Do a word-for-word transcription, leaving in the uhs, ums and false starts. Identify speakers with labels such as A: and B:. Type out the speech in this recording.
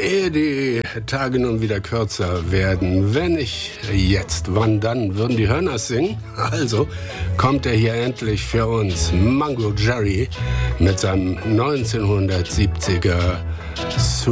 A: Ehe die Tage nun wieder kürzer werden, wenn nicht jetzt, wann dann, würden die Hörners singen? Also kommt er hier endlich für uns, Mango Jerry, mit seinem neunzehnhundertsiebziger